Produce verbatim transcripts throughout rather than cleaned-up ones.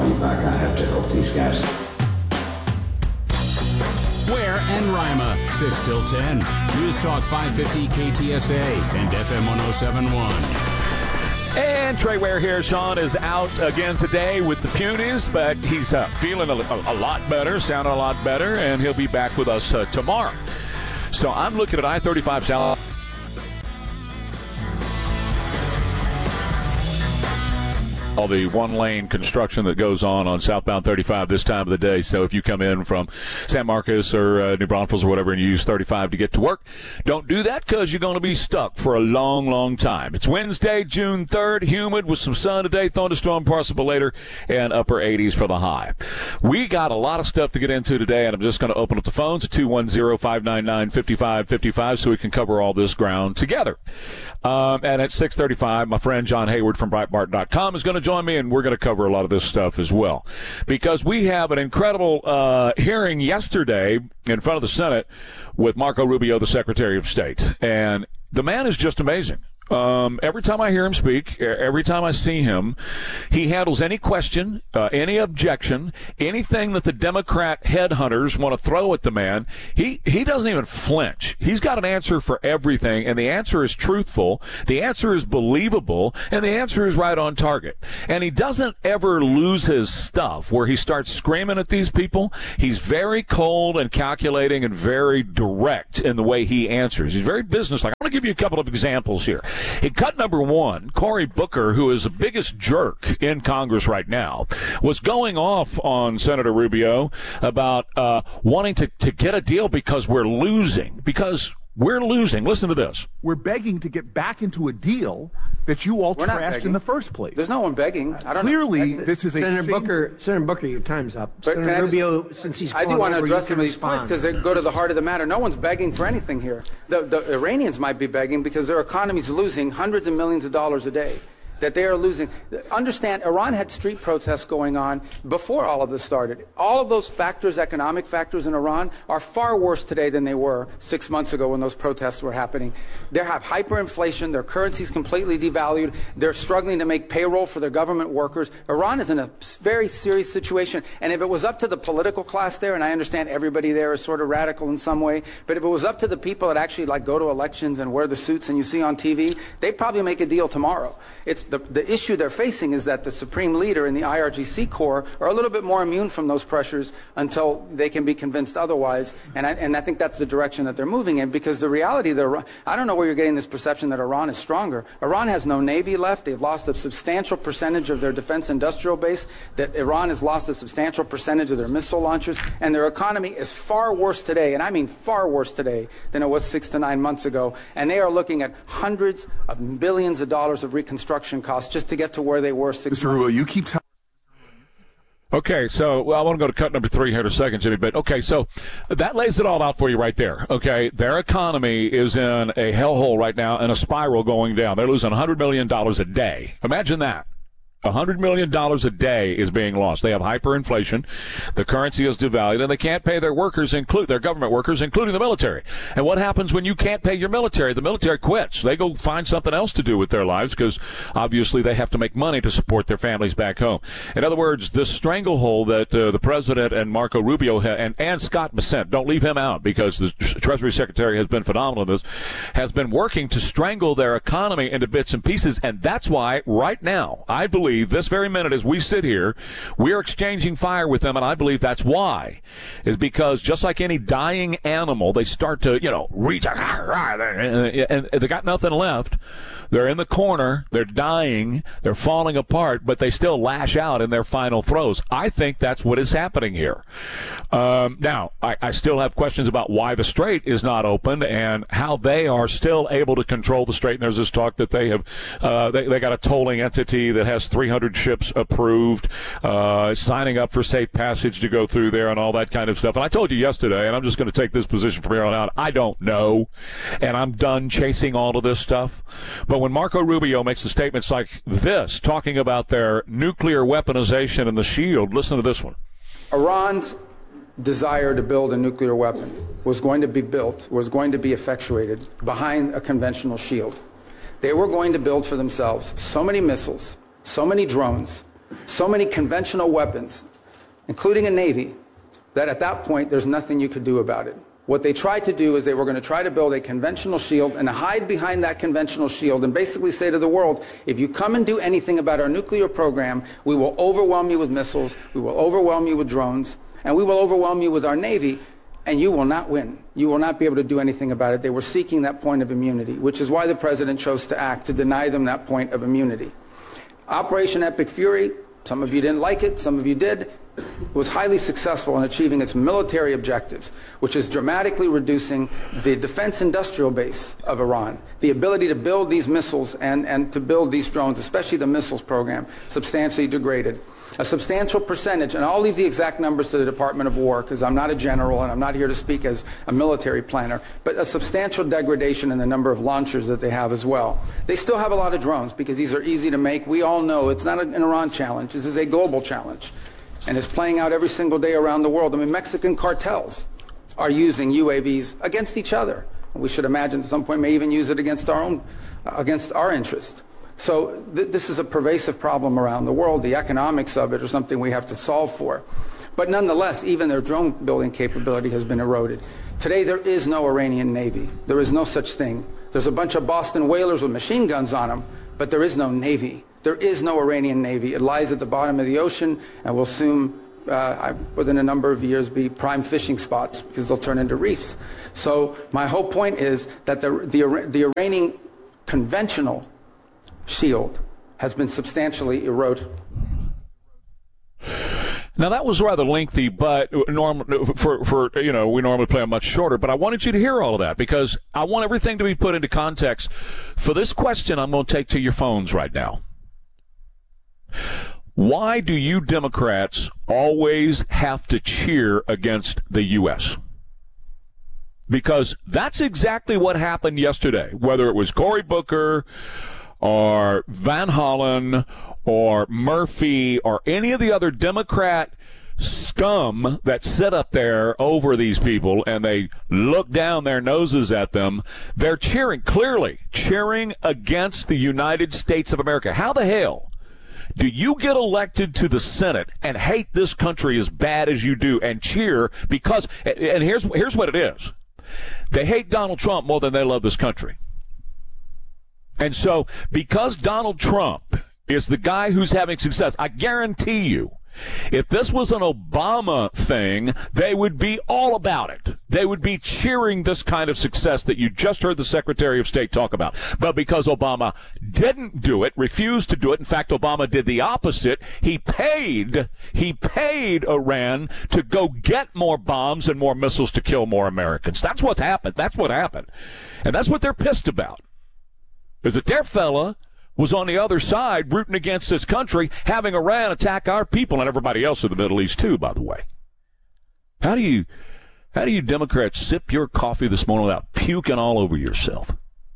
money back. I have to help these guys. Ware and Rima, six till ten. News Talk five fifty K T S A and F M one oh seven point one. And Trey Ware here. Sean is out again today with the Punies, but he's uh, feeling a, a, a lot better, sounding a lot better, and he'll be back with us uh, tomorrow. So I'm looking at I thirty-five South. All the one-lane construction that goes on on southbound thirty-five this time of the day. So if you come in from San Marcos or uh, New Braunfels or whatever and you use thirty-five to get to work, don't do that because you're going to be stuck for a long, long time. It's Wednesday, June third, humid with some sun today, thunderstorm possible later, and upper eighties for the high. We got a lot of stuff to get into today, and I'm just going to open up the phones at two one zero, five nine nine, five five five five so we can cover all this ground together. Um, and at six thirty-five, my friend John Hayward from Breitbart dot com is going to join me, and we're going to cover a lot of this stuff as well. Because we have an incredible uh, hearing yesterday in front of the Senate with Marco Rubio, the Secretary of State. And the man is just amazing. Um, every time I hear him speak, every time I see him, he handles any question, uh, any objection, anything that the Democrat headhunters want to throw at the man. He, he doesn't even flinch. He's got an answer for everything, and the answer is truthful, the answer is believable, and the answer is right on target. And he doesn't ever lose his stuff where he starts screaming at these people. He's very cold and calculating and very direct in the way he answers. He's very businesslike. I'm going to give you a couple of examples here. In cut number one, Cory Booker, who is the biggest jerk in Congress right now, was going off on Senator Rubio about uh, wanting to, to get a deal because we're losing. Because we're losing. Listen to this. We're begging to get back into a deal that you all We're trashed in the first place. There's no one begging. I don't Clearly, know. this is a Senator shame. Booker, Senator Booker, your time's up. But Senator just, Rubio, since he's I do want to over, address you some of these respond. points because they go to the heart of the matter. No one's begging for anything here. The, the Iranians might be begging because their economy's losing hundreds of millions of dollars a day. That they are losing. Understand, Iran had street protests going on before all of this started. All of those factors, economic factors in Iran, are far worse today than they were six months ago when those protests were happening. They have hyperinflation. Their currency's completely devalued. They're struggling to make payroll for their government workers. Iran is in a very serious situation. And if it was up to the political class there, and I understand everybody there is sort of radical in some way, but if it was up to the people that actually like go to elections and wear the suits and you see on T V, they'd probably make a deal tomorrow. It's The, the issue they're facing is that the supreme leader and the I R G C Corps are a little bit more immune from those pressures until they can be convinced otherwise. And I, and I think that's the direction that they're moving in, because the reality, the, I don't know where you're getting this perception that Iran is stronger. Iran has no navy left. They've lost a substantial percentage of their defense industrial base. That Iran has lost a substantial percentage of their missile launchers. And their economy is far worse today, and I mean far worse today, than it was six to nine months ago. And they are looking at hundreds of billions of dollars of reconstruction costs just to get to where they were six Mister months Rubio, ago. you keep telling. Okay, so well, I want to go to cut number three here in a second, Jimmy. But okay, so that lays it all out for you right there. Okay, their economy is in a hellhole right now and a spiral going down. They're losing one hundred million dollars a day. Imagine that. one hundred million dollars a day is being lost. They have hyperinflation. The currency is devalued, and they can't pay their workers, include their government workers, including the military. And what happens when you can't pay your military? The military quits. They go find something else to do with their lives because obviously they have to make money to support their families back home. In other words, this stranglehold that uh, the president and Marco Rubio ha- and, and Scott Bessent, don't leave him out because the Treasury Secretary has been phenomenal in this, has been working to strangle their economy into bits and pieces. And that's why right now, I believe, this very minute as we sit here, we are exchanging fire with them, and I believe that's why, is because just like any dying animal, they start to, you know, reach out, and they got nothing left. They're in the corner, they're dying, they're falling apart, but they still lash out in their final throws. I think that's what is happening here. Um, now, I, I still have questions about why the Strait is not open and how they are still able to control the Strait. And there's this talk that they have, uh, they, they got a tolling entity that has three hundred ships approved, uh, signing up for safe passage to go through there and all that kind of stuff. And I told you yesterday, and I'm just going to take this position from here on out, I don't know, and I'm done chasing all of this stuff. But when Marco Rubio makes the statements like this, talking about their nuclear weaponization and the shield, listen to this one. Iran's desire to build a nuclear weapon was going to be built, was going to be effectuated behind a conventional shield. They were going to build for themselves so many missiles, so many drones, so many conventional weapons, including a Navy, that at that point there's nothing you could do about it. What they tried to do is they were going to try to build a conventional shield and hide behind that conventional shield and basically say to the world, if you come and do anything about our nuclear program, we will overwhelm you with missiles, we will overwhelm you with drones, and we will overwhelm you with our Navy, and you will not win. You will not be able to do anything about it. They were seeking that point of immunity, which is why the president chose to act, to deny them that point of immunity. Operation Epic Fury, some of you didn't like it, some of you did, was highly successful in achieving its military objectives, which is dramatically reducing the defense industrial base of Iran, the ability to build these missiles and, and to build these drones, especially the missiles program, substantially degraded. A substantial percentage, and I'll leave the exact numbers to the Department of War because I'm not a general and I'm not here to speak as a military planner, but a substantial degradation in the number of launchers that they have as well. They still have a lot of drones because these are easy to make. We all know it's not an Iran challenge. This is a global challenge. And it's playing out every single day around the world. I mean, Mexican cartels are using U A Vs against each other. We should imagine at some point may even use it against our own, uh, against our interests. So th this is a pervasive problem around the world. The economics of it are something we have to solve for. But nonetheless, even their drone building capability has been eroded. Today, there is no Iranian Navy. There is no such thing. There's a bunch of Boston whalers with machine guns on them, but there is no Navy. There is no Iranian Navy. It lies at the bottom of the ocean and will soon, uh, within a number of years, be prime fishing spots because they'll turn into reefs. So my whole point is that the, the, the Iranian conventional shield has been substantially eroded. Now that was rather lengthy, but norm, for for you know we normally play a much shorter. But I wanted you to hear all of that because I want everything to be put into context. For this question, I'm going to take to your phones right now. Why do you Democrats always have to cheer against the U S? Because that's exactly what happened yesterday. Whether it was Cory Booker or Van Hollen or Murphy or any of the other Democrat scum that sit up there over these people and they look down their noses at them, they're cheering, clearly cheering against the United States of America. How the hell do you get elected to the Senate and hate this country as bad as you do and cheer because, and here's, here's what it is. They hate Donald Trump more than they love this country. And so, because Donald Trump is the guy who's having success, I guarantee you, if this was an Obama thing, they would be all about it. They would be cheering this kind of success that you just heard the Secretary of State talk about. But because Obama didn't do it, refused to do it, in fact, Obama did the opposite. He paid, he paid Iran to go get more bombs and more missiles to kill more Americans. That's what's happened. That's what happened. And that's what they're pissed about. Is that their fella was on the other side rooting against this country, having Iran attack our people and everybody else in the Middle East too, by the way. How do you, how do you Democrats sip your coffee this morning without puking all over yourself?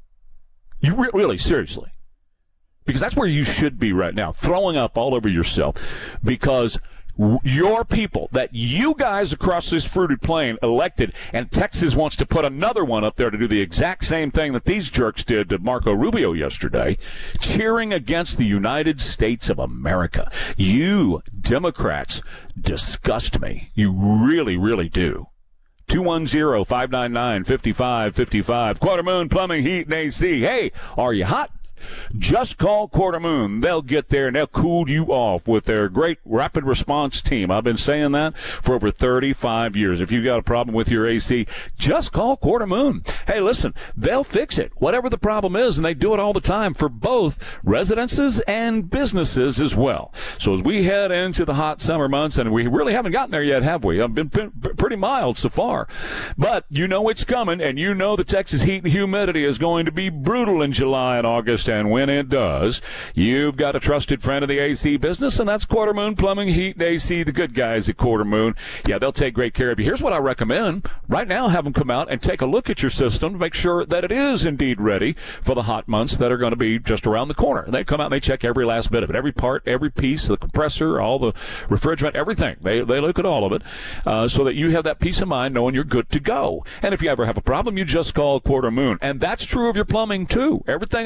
You re- really, seriously. Because that's where you should be right now, throwing up all over yourself because your people that you guys across this fruited plain elected, and Texas wants to put another one up there to do the exact same thing that these jerks did to Marco Rubio yesterday, cheering against the United States of America. You Democrats disgust me. You really, really do. two one zero, five nine nine, five five five five. Quarter Moon Plumbing, Heat, and A C. Hey, are you hot? Just call Quarter Moon. They'll get there and they'll cool you off with their great rapid response team. I've been saying that for over thirty-five years. If you've got a problem with your A C, just call Quarter Moon. Hey, listen, they'll fix it, whatever the problem is, and they do it all the time for both residences and businesses as well. So as we head into the hot summer months, and we really haven't gotten there yet, have we? I've been pretty mild so far. But you know it's coming, and you know the Texas heat and humidity is going to be brutal in July and August. And when it does, you've got a trusted friend of the A C business, and that's Quarter Moon Plumbing, Heat, and A C, the good guys at Quarter Moon. Yeah, they'll take great care of you. Here's what I recommend. Right now, have them come out and take a look at your system to make sure that it is indeed ready for the hot months that are going to be just around the corner. They come out and they check every last bit of it, every part, every piece, the compressor, all the refrigerant, everything. They they look at all of it uh, so that you have that peace of mind knowing you're good to go. And if you ever have a problem, you just call Quarter Moon. And that's true of your plumbing, too. Everything I just said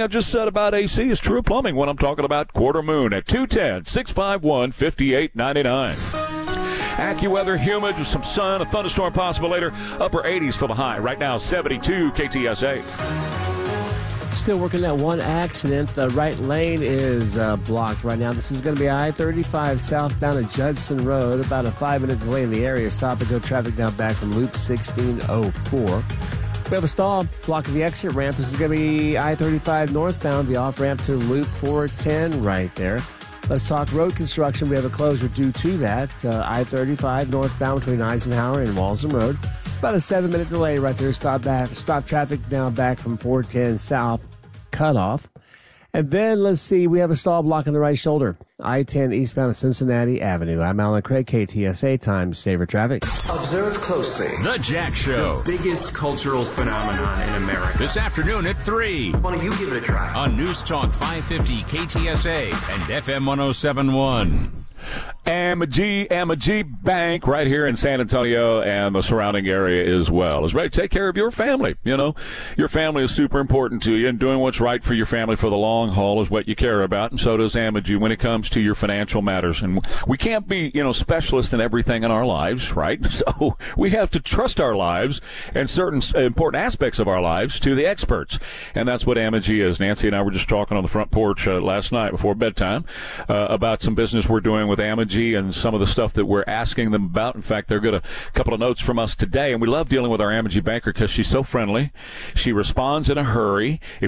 said about A C is true of plumbing when I'm talking about Quarter Moon at two one zero, six five one, five eight nine nine. AccuWeather, humid with some sun, a thunderstorm possible later. Upper eighties for the high. Right now, seventy-two K T S A. Still working that one accident. The right lane is uh, blocked right now. This is going to be I thirty-five southbound at Judson Road. About a five-minute delay in the area. Stop and go traffic now back from Loop sixteen oh four. We have a stall blocking the exit ramp. This is going to be I thirty-five northbound, the off-ramp to Loop four ten right there. Let's talk road construction. We have a closure due to that. Uh, I thirty-five northbound between Eisenhower and Walsham Road. About a seven-minute delay right there. Stop back. Stop traffic now back from four ten south. Cutoff. And then, let's see, we have a stall blocking the right shoulder. I ten eastbound of Cincinnati Avenue. I'm Alan Craig, K T S A, time saver traffic. Observe closely. The Jack Show. The biggest cultural phenomenon in America. This afternoon at three. Why don't you give it a try? On News Talk five fifty K T S A and F M one oh seven point one. Amegy, Amegy Bank right here in San Antonio and the surrounding area as well is ready to take care of your family. You know, your family is super important to you, and doing what's right for your family for the long haul is what you care about, and so does Amegy when it comes to your financial matters. And we can't be, you know, specialists in everything in our lives, right? So we have to trust our lives and certain important aspects of our lives to the experts, and that's what Amegy is. Nancy and I were just talking on the front porch uh, last night before bedtime uh, about some business we're doing with Amegy and some of the stuff that we're asking them about. In fact, they'll get a couple of notes from us today, and we love dealing with our Amegy banker because she's so friendly. She responds in a hurry. If